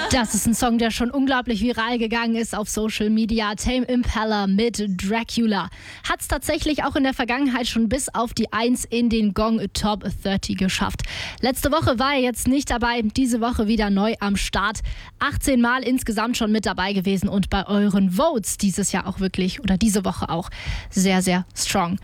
Das ist ein Song, der schon unglaublich viral gegangen ist auf Social Media. Tame Impala mit Dracula. Hat es tatsächlich auch in der Vergangenheit schon bis auf die 1 in den Gong Top 30 geschafft. Letzte Woche war er jetzt nicht dabei, diese Woche wieder neu am Start. 18 Mal insgesamt schon mit dabei gewesen und bei euren Votes dieses Jahr auch wirklich, oder diese Woche auch, sehr, sehr strong.